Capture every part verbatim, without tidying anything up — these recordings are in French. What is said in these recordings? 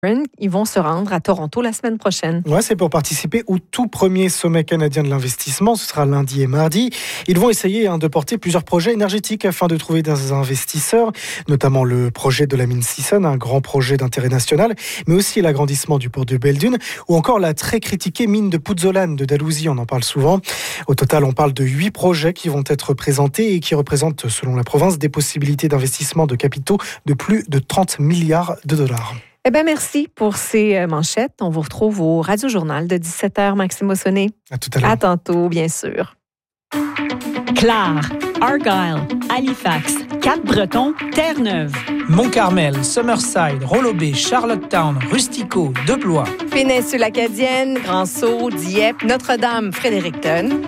Ils vont se rendre à Toronto la semaine prochaine. Ouais, c'est pour participer au tout premier sommet canadien de l'investissement. Ce sera lundi et mardi. Ils vont essayer hein, de porter plusieurs projets énergétiques afin de trouver des investisseurs, notamment le projet de la mine Sisson, un grand projet d'intérêt national, mais aussi l'agrandissement du port de Belledune ou encore la très critiquée mine de Puzzolane de Dalhousie. On en parle souvent. Au total, on parle de huit projets qui vont être présentés et qui représentent, selon la province, des possibilités d'investissement de capitaux de plus de trente milliards de dollars. Eh bien, merci pour ces manchettes. On vous retrouve au Radio-Journal de dix-sept heures, Maxime Ossonnet. À tout à l'heure. À tantôt, bien sûr. Clare, Argyle, Halifax, Cap-Breton, Terre-Neuve, Mont-Carmel, Summerside, Rollo-Bay, Charlottetown, Rustico, Deblois, Péninsule-Acadienne, Grand-Sault, Dieppe, Notre-Dame, Fredericton.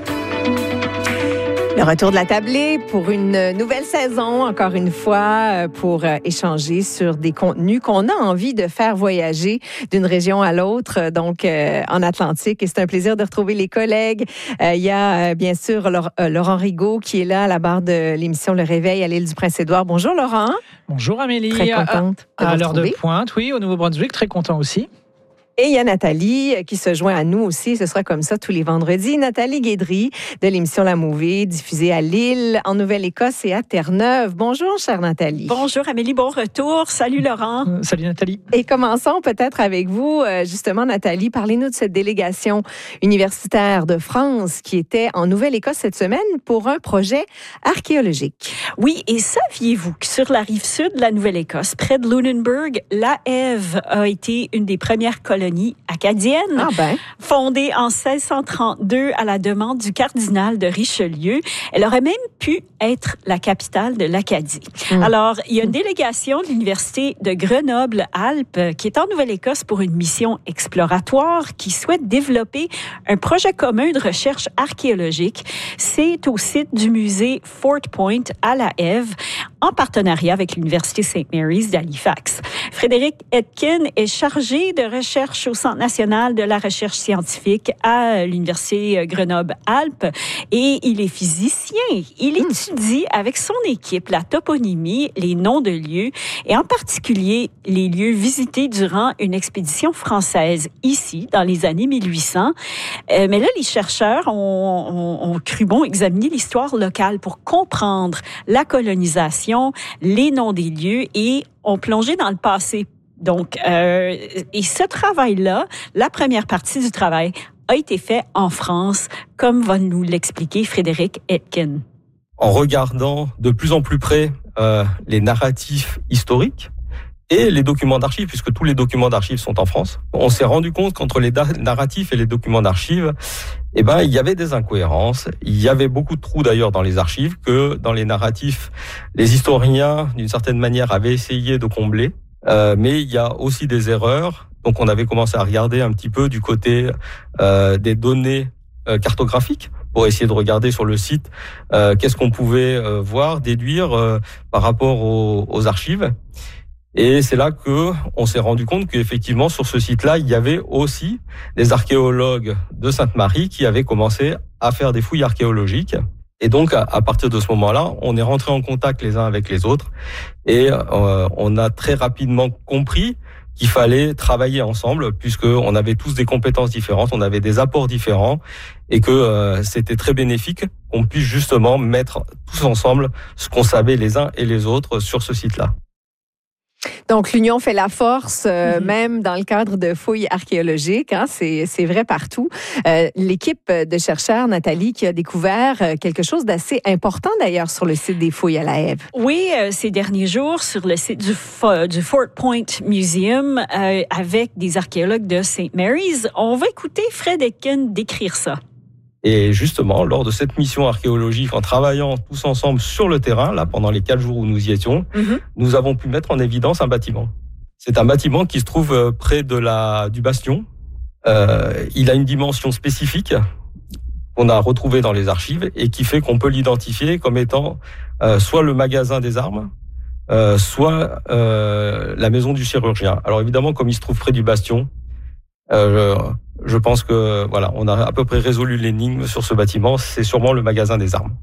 Le retour de la tablée pour une nouvelle saison, encore une fois, pour échanger sur des contenus qu'on a envie de faire voyager d'une région à l'autre, donc euh, en Atlantique. Et c'est un plaisir de retrouver les collègues. Euh, il y a euh, bien sûr Laurent Rigaud qui est là à la barre de l'émission Le Réveil à l'île du Prince-Édouard. Bonjour Laurent. Bonjour Amélie. Très contente à, de à l'heure de retrouver. pointe, oui, au Nouveau-Brunswick, très content aussi. Et il y a Nathalie qui se joint à nous aussi. Ce sera comme ça tous les vendredis. Nathalie Guédry de l'émission La Movie, diffusée à Lille, en Nouvelle-Écosse et à Terre-Neuve. Bonjour, chère Nathalie. Bonjour Amélie, bon retour. Salut Laurent. Euh, salut Nathalie. Et commençons peut-être avec vous, justement Nathalie. Parlez-nous de cette délégation universitaire de France qui était en Nouvelle-Écosse cette semaine pour un projet archéologique. Oui, et saviez-vous que sur la rive sud de la Nouvelle-Écosse, près de Lunenburg, la Ève a été une des premières colonies acadienne, ah ben. fondée en seize cent trente-deux à la demande du cardinal de Richelieu. Elle aurait même pu être la capitale de l'Acadie. Mmh. Alors, il y a une délégation de l'Université de Grenoble-Alpes qui est en Nouvelle-Écosse pour une mission exploratoire qui souhaite développer un projet commun de recherche archéologique. C'est au site du musée Fort Point à la Ève, en partenariat avec l'Université Saint Mary's d'Halifax. Frédéric Etkin est chargé de recherche au Centre national de la recherche scientifique à l'Université Grenoble-Alpes et il est physicien. Il mmh. étudie avec son équipe la toponymie, les noms de lieux et en particulier les lieux visités durant une expédition française ici, dans les années mille huit cents. Euh, mais là, les chercheurs ont, ont, ont cru bon examiner l'histoire locale pour comprendre la colonisation, les noms des lieux et ont plongé dans le passé. Donc, euh, et ce travail-là, la première partie du travail a été fait en France, comme va nous l'expliquer Frédéric Etkin. En regardant de plus en plus près euh, les narratifs historiques et les documents d'archives, puisque tous les documents d'archives sont en France, on s'est rendu compte qu'entre les da- narratifs et les documents d'archives, eh ben, il y avait des incohérences. Il y avait beaucoup de trous d'ailleurs dans les archives que dans les narratifs, les historiens, d'une certaine manière, avaient essayé de combler. Euh, mais il y a aussi des erreurs. Donc, on avait commencé à regarder un petit peu du côté euh, des données euh, cartographiques pour essayer de regarder sur le site euh, qu'est-ce qu'on pouvait euh, voir, déduire euh, par rapport aux, aux archives. Et c'est là que on s'est rendu compte qu'effectivement, sur ce site-là, il y avait aussi des archéologues de Sainte-Marie qui avaient commencé à faire des fouilles archéologiques. Et donc, à partir de ce moment-là, on est rentré en contact les uns avec les autres et euh, on a très rapidement compris qu'il fallait travailler ensemble puisqu'on avait tous des compétences différentes, on avait des apports différents et que euh, c'était très bénéfique qu'on puisse justement mettre tous ensemble ce qu'on savait les uns et les autres sur ce site-là. Donc, l'union fait la force, euh, mm-hmm. même dans le cadre de fouilles archéologiques. Hein, c'est, c'est vrai partout. Euh, l'équipe de chercheurs, Nathalie, qui a découvert quelque chose d'assez important, d'ailleurs, sur le site des fouilles à la Ève. Oui, euh, ces derniers jours, sur le site du, F- du Fort Point Museum, euh, avec des archéologues de Saint Mary's, on va écouter Fred Etkin décrire ça. Et justement, lors de cette mission archéologique, en travaillant tous ensemble sur le terrain, là, pendant les quatre jours où nous y étions, mm-hmm. nous avons pu mettre en évidence un bâtiment. C'est un bâtiment qui se trouve près de la, du bastion. Euh, il a une dimension spécifique qu'on a retrouvée dans les archives et qui fait qu'on peut l'identifier comme étant euh, soit le magasin des armes, euh, soit euh, la maison du chirurgien. Alors évidemment, comme il se trouve près du bastion, euh, je pense que voilà, on a à peu près résolu l'énigme sur ce bâtiment. C'est sûrement le magasin des armes.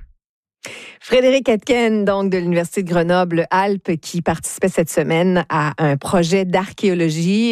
Frédéric Etkin, donc de l'Université de Grenoble-Alpes, qui participait cette semaine à un projet d'archéologie